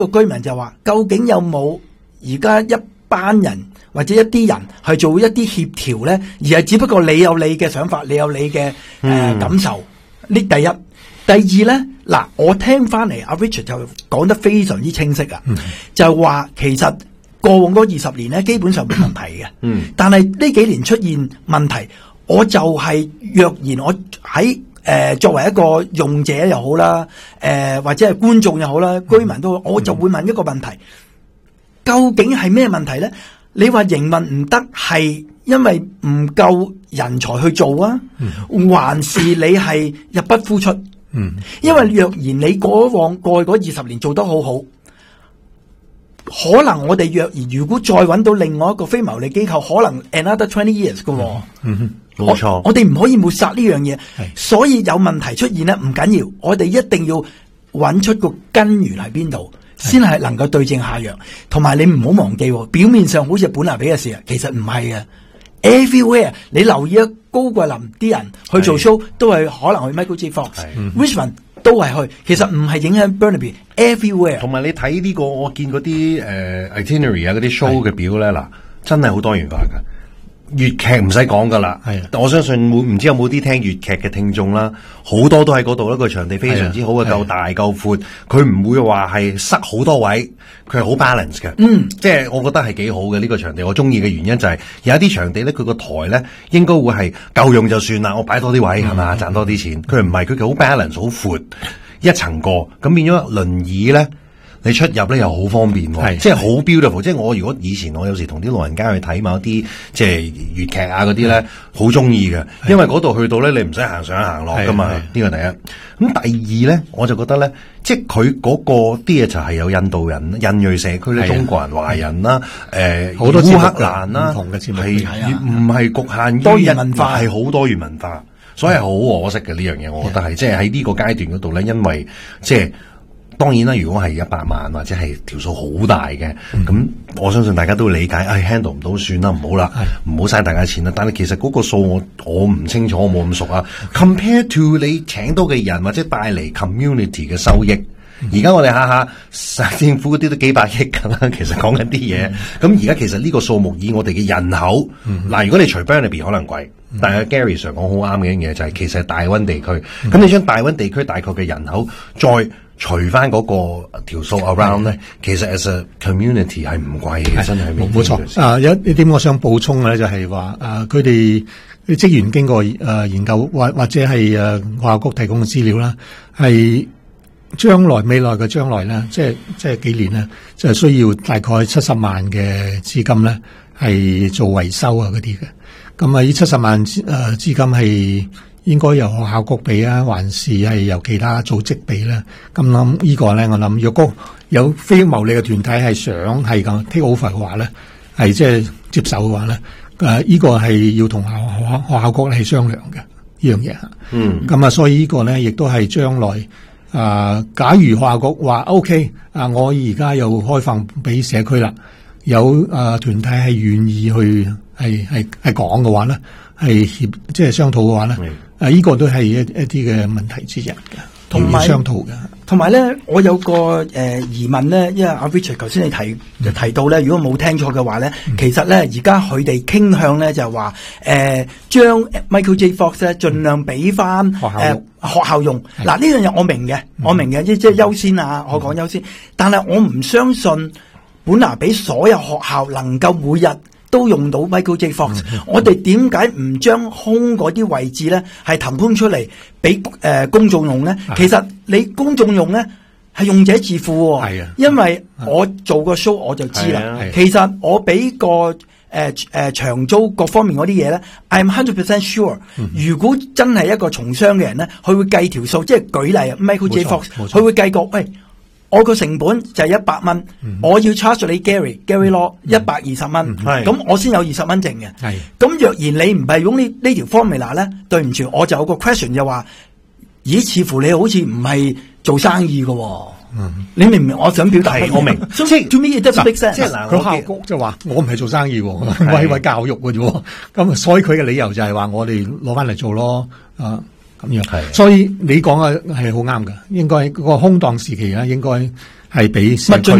個居民就話，究竟有冇而家一班人或者一啲人係做一啲協調咧，而係只不過你有你嘅想法，你有你嘅感受。呢第一，第二咧，嗱，我聽翻嚟阿 Richard 就講得非常之清晰啊，就係話其實過往嗰20年咧，基本上冇問題嘅，但係呢幾年出現問題，我就係若然我喺作為一個用者又好啦，或者係觀眾又好啦，居民都好，我就會問一個問題。究竟係咩問題咧？你話營運唔得係因為唔夠人才去做啊，還是你係入不敷出？因為若然你過去嗰20年做得好好，可能我哋若然如果再揾到另外一個非牟利機構，可能 another 20 years 㗎。 冇錯， 我哋唔可以抹殺呢樣嘢，所以有問題出現咧唔緊要，我哋一定要揾出個根源喺邊度。先係能夠對症下藥，同埋你唔好忘記，表面上好似本拿比嘅事啊，其實唔係啊。Everywhere 你留意啊，高桂林啲人去做 show 都係可能去 Michael J. Fox、Richmond 都係去，其實唔係影響 Burnaby everywhere。 同埋你睇呢個，我見嗰啲itinerary 啊嗰啲 show 嘅表咧，嗱真係好多元化㗎。粵劇唔使講噶啦，我相信唔知有冇啲聽粵劇嘅聽眾啦，好多都喺嗰度啦。個場地非常之好嘅，夠大夠闊，佢唔會話係塞好多位，佢係好 balance 嘅。即係我覺得係幾好嘅呢個場地。我中意嘅原因就係有一啲場地咧，佢個台咧應該會係夠用就算啦，我擺多啲位係嘛，賺多啲錢。佢唔係，佢好 balance 好闊，一層過，咁變咗輪椅咧。你出入咧又好方便，即係好 beautiful。即係我如果以前我有時同啲老人家去睇某啲即係粵劇啊嗰啲咧，好中意嘅，因為嗰度去到咧你唔使行上行落噶嘛。呢個第一。咁第二咧，我就覺得咧，即係佢嗰個啲嘢就係有印度人、印裔社區咧、中國人、華人啦、 好多烏克蘭啦， 唔同嘅節目係唔係局限於多元文化， 係好多元文化，所以係好可惜嘅呢樣嘢。我覺得係即係喺呢個階段嗰度咧，因為即係。當然啦，如果係100萬或者係條數好大嘅，咁我相信大家都會理解，handle 唔到算啦，唔好啦，唔好嘥大家錢啦。但係其實嗰個數我唔清楚，我冇咁熟啊。Compare to 你請到嘅人或者帶嚟 community 嘅收益，而家我哋下下政府嗰啲都幾百億㗎啦。其實講緊啲嘢，咁而家其實呢個數目以我哋嘅人口，嗱，如果你除 Burnaby 可能貴，但係 Gary Sir 講好啱嘅一樣嘢就係其實係大溫地區，咁你將大溫地區大概嘅人口再除翻嗰個條數 around 咧，其實 as a community 係唔貴嘅，真係冇錯。有一點我想補充嘅咧，就係話佢哋啲職員經過研究或者係學校局提供嘅資料啦，係未來嘅將來咧，即係幾年咧，即係需要大概70萬嘅資金咧，係做維修啊嗰啲嘅。咁呢70萬資金係應該由學校局俾啊，還是係由其他組織俾咧？咁諗呢個咧，我諗若果有非牟利嘅團體係想係咁 take over 嘅話咧，係即係接手嘅話咧，呢個係要同學校局係商量嘅呢樣嘢。咁所以呢個咧亦都係將來假如學校局話 OK 我而家又開放俾社區啦，有團體係願意去係講嘅話咧，係即係商討嘅話咧。呢個都係一啲嘅問題之一嘅，同埋商討嘅。 同埋咧，我有個疑問咧，因為阿 Richard 頭先你提到咧，如果冇聽錯嘅話咧，其實咧而家佢哋傾向咧就係話將 Michael J. Fox 咧盡量俾翻學校用。嗱呢樣嘢我明嘅，即係優先啊，我講優先。但係我唔相信本拿比所有學校能夠每日都用到 Michael J. Fox，我哋點解唔將空嗰啲位置咧係騰空出嚟俾公眾用咧？其實你公眾用咧係用者自負喎，因為我做個 show 我就知啦。其實我俾個長租各方面嗰啲嘢咧 ，I'm 100% sure。如果真係一個從商嘅人咧，佢會計條數，即係舉例 Michael J. Fox， 佢會計過喂。我個成本就係100蚊，我要 charge 你 Gary Law 120蚊，咁我先有20蚊剩嘅。咁若然你唔係用呢條 formula 咧，對唔住，我就有個 question 就話，咦，似乎你好似唔係做生意嘅。你明唔明？我想表達我明， 即係 to me it doesn't make sense。 即係嗱，佢校局就話我唔係做生意，我係為教育嘅啫。咁所以佢嘅理由就係話我哋攞翻嚟做咯，咁樣，所以你講嘅係好啱㗎，應該個空檔時期咧，應該係俾社區